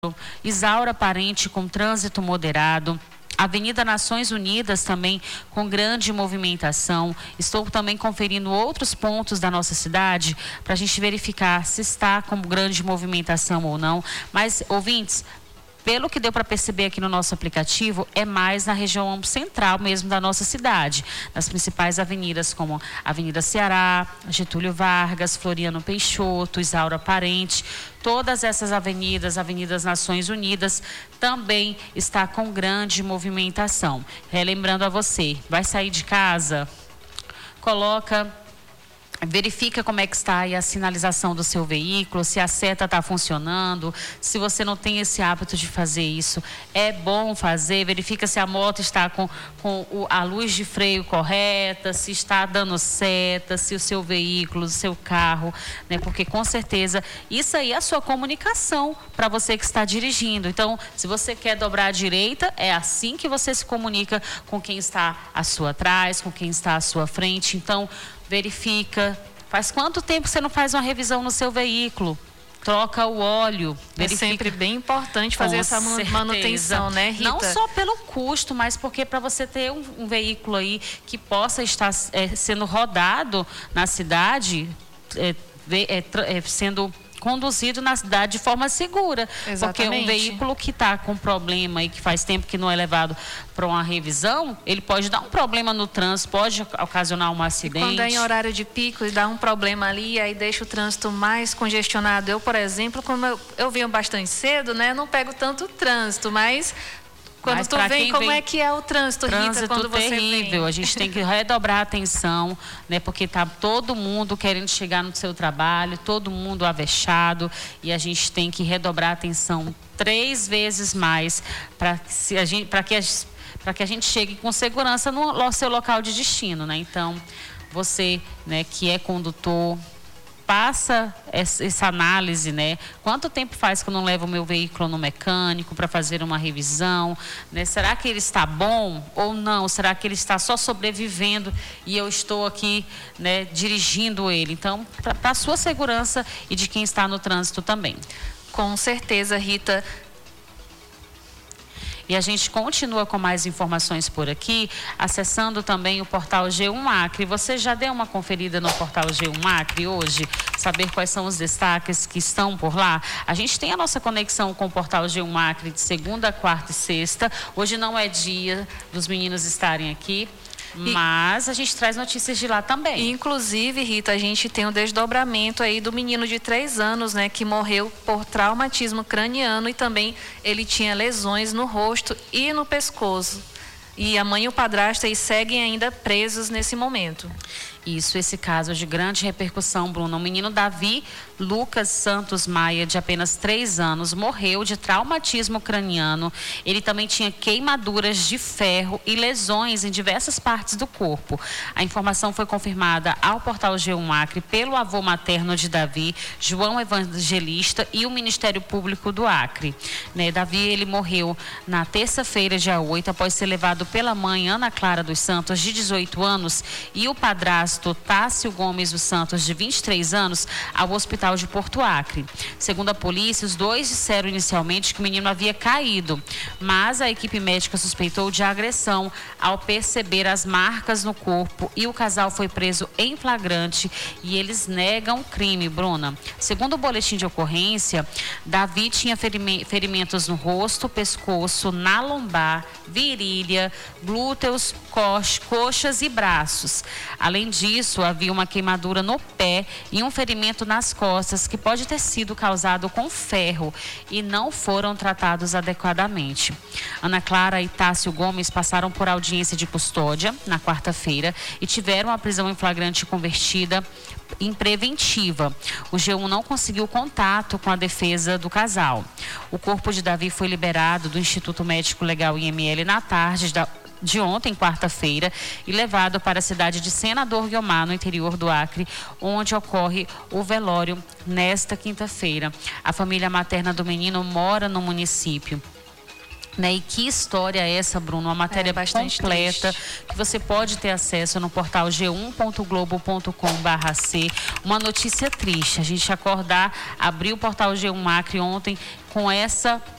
Isaura Parente com trânsito moderado. Avenida Nações Unidas também com grande movimentação. Estou também conferindo outros pontos da nossa cidade para a gente verificar se está com grande movimentação ou não. Mas, ouvintes, pelo que deu para perceber aqui no nosso aplicativo, é mais na região central mesmo da nossa cidade. Nas principais avenidas como Avenida Ceará, Getúlio Vargas, Floriano Peixoto, Isaura Parente. Todas essas avenidas Nações Unidas também está com grande movimentação. Relembrando a você, vai sair de casa, verifica como é que está aí a sinalização do seu veículo, se a seta está funcionando. Se você não tem esse hábito de fazer isso, é bom fazer. Verifica se a moto está com a luz de freio correta, se está dando seta, se o seu veículo, o seu carro, né? Porque com certeza isso aí é a sua comunicação para você que está dirigindo. Então, se você quer dobrar à direita, é assim que você se comunica com quem está à sua trás, com quem está à sua frente. Então, verifica. Faz quanto tempo você não faz uma revisão no seu veículo? Troca o óleo. Verifica. É sempre bem importante fazer essa manutenção, né, Rita? Não só pelo custo, mas porque para você ter um veículo aí que possa estar sendo rodado na cidade, sendo conduzido na cidade de forma segura. Exatamente. Porque um veículo que está com problema e que faz tempo que não é levado para uma revisão, ele pode dar um problema no trânsito, pode ocasionar um acidente. E quando é em horário de pico e dá um problema ali, aí deixa o trânsito mais congestionado. Eu, por exemplo, como eu venho bastante cedo, né, não pego tanto trânsito, mas quando tu vem, como é que é o trânsito, Rita, quando você terrível. vem? A gente tem que redobrar a atenção, né? Porque tá todo mundo querendo chegar no seu trabalho, todo mundo avexado, e a gente tem que redobrar a atenção 3 vezes mais para que a gente chegue com segurança no seu local de destino, né? Então, você, né, que é condutor, faça essa análise, né? Quanto tempo faz que eu não levo o meu veículo no mecânico para fazer uma revisão, né? Será que ele está bom ou não? Será que ele está só sobrevivendo e eu estou aqui, né, dirigindo ele? Então, para a sua segurança e de quem está no trânsito também. Com certeza, Rita. E a gente continua com mais informações por aqui, acessando também o portal G1 Acre. Você já deu uma conferida no portal G1 Acre hoje? Saber quais são os destaques que estão por lá? A gente tem a nossa conexão com o portal G1 Acre de segunda, quarta e sexta. Hoje não é dia dos meninos estarem aqui, mas a gente traz notícias de lá também. Inclusive, Rita, a gente tem o desdobramento aí do menino de 3 anos, né, que morreu por traumatismo craniano e também ele tinha lesões no rosto e no pescoço. E a mãe e o padrasto aí seguem ainda presos nesse momento. Isso, esse caso de grande repercussão, Bruno. O menino Davi Lucas Santos Maia, de apenas 3 anos, morreu de traumatismo craniano. Ele também tinha queimaduras de ferro e lesões em diversas partes do corpo. A informação foi confirmada ao portal G1 Acre pelo avô materno de Davi, João Evangelista, e o Ministério Público do Acre. Né, Davi, ele morreu na terça-feira, dia 8, após ser levado pela mãe Ana Clara dos Santos, de 18 anos, e o padrasto Tássio Gomes dos Santos, de 23 anos, ao hospital de Porto Acre. Segundo a polícia, os dois disseram inicialmente que o menino havia caído, mas a equipe médica suspeitou de agressão ao perceber as marcas no corpo e o casal foi preso em flagrante e eles negam o crime, Bruna. Segundo o boletim de ocorrência, Davi tinha ferimentos no rosto, pescoço, na lombar, virilha, glúteos, coxas e braços. Além disso, havia uma queimadura no pé e um ferimento nas costas que pode ter sido causado com ferro e não foram tratados adequadamente. Ana Clara e Tássio Gomes passaram por audiência de custódia na quarta-feira e tiveram a prisão em flagrante convertida em preventiva. O G1 não conseguiu contato com a defesa do casal. O corpo de Davi foi liberado do Instituto Médico Legal IML na tarde de ontem, quarta-feira, e levado para a cidade de Senador Guiomar, no interior do Acre, onde ocorre o velório nesta quinta-feira. A família materna do menino mora no município. Né? E que história é essa, Bruno? Uma matéria completa triste, que você pode ter acesso no portal g1.globo.com/c. Uma notícia triste. A gente acordar, abrir o portal G1 Acre ontem com essa